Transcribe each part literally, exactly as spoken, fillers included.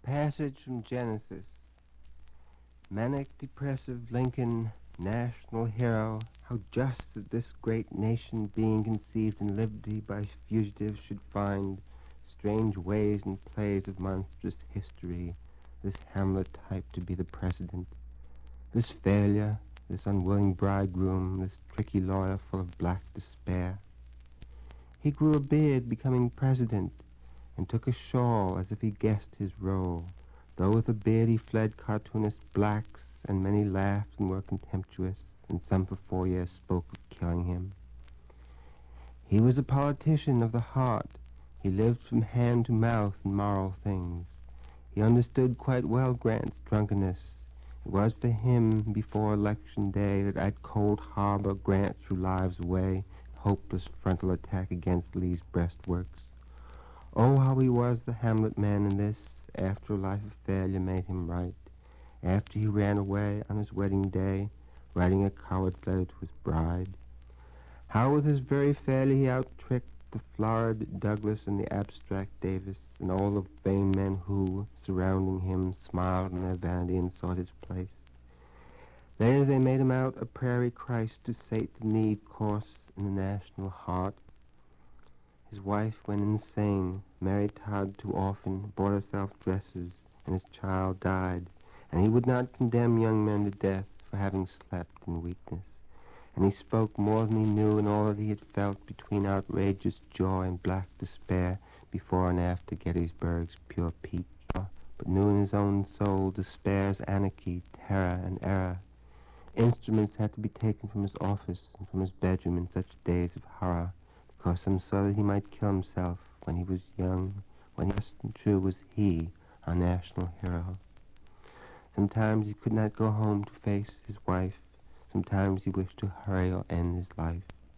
Passage from Genesis. Manic depressive Lincoln, national hero, how just that this great nation, being conceived in liberty by fugitives, should find strange ways and plays of monstrous history, this Hamlet type to be the president, this failure, this unwilling bridegroom, this tricky lawyer full of black despair. He grew a beard becoming president, and took a shawl as if he guessed his role, though with a beard he fled cartoonist blacks, and many laughed and were contemptuous, and some for four years spoke of killing him. He was a politician of the heart. He lived from hand to mouth in moral things. He understood quite well Grant's drunkenness. It was for him, before election day, that at Cold Harbor Grant threw lives away, hopeless frontal attack against Lee's breastworks. Oh, how he was the Hamlet man in this, after a life of failure made him right, after he ran away on his wedding day, writing a coward's letter to his bride. How with his very failure he out-tricked the florid Douglas and the abstract Davis, and all the vain men who, surrounding him, smiled in their vanity and sought his place. Later they made him out a prairie Christ to sate the need course in the national heart. His wife went insane, married Todd too often, bought herself dresses, and his child died, and he would not condemn young men to death for having slept in weakness. And he spoke more than he knew in all that he had felt between outrageous joy and black despair before and after Gettysburg's pure peach, but knew in his own soul despair's anarchy, terror, and error. Instruments had to be taken from his office and from his bedroom in such days of horror, because some saw that he might kill himself when he was young, when just and true was he, our national hero. Sometimes he could not go home to face his wife. Sometimes he wished to hurry or end his life.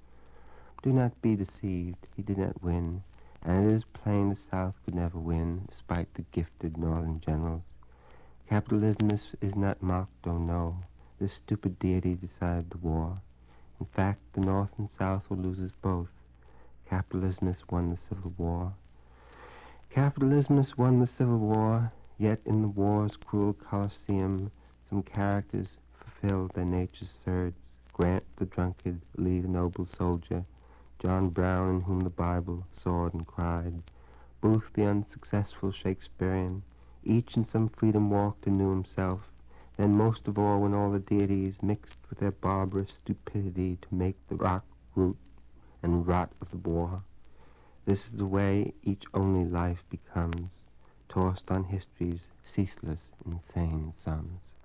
Do not be deceived. He did not win, and it is plain the South could never win, despite the gifted Northern generals. Capitalism is, is not mocked, oh no. This stupid deity decided the war. In fact, the North and South will lose us both. Capitalismus won the Civil War. Capitalismus won the Civil War, yet in the war's cruel Colosseum, some characters fulfilled their nature's surge. Grant the drunkard, Lee the noble soldier, John Brown in whom the Bible soared and cried, Booth the unsuccessful Shakespearean, each in some freedom walked and knew himself, then most of all when all the deities mixed with their barbarous stupidity to make the rock root and rot of the war. This is the way each only life becomes, tossed on history's ceaseless, insane sums.